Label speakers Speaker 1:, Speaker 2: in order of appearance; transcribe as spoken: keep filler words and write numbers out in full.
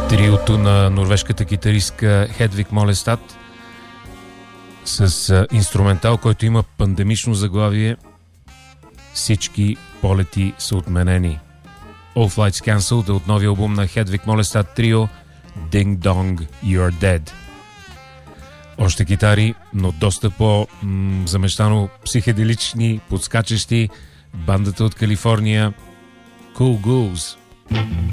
Speaker 1: Триото на норвежката китаристка Хедвиг Молестад с инструментал, който има пандемично заглавие "Всички полети са отменени". All Flights Cancelled е от новия албум на Хедвиг Молестад трио Ding Dong You're Dead. Още китари, но доста по-замещано психеделични, подскачащи, бандата от Калифорния Cool Ghouls.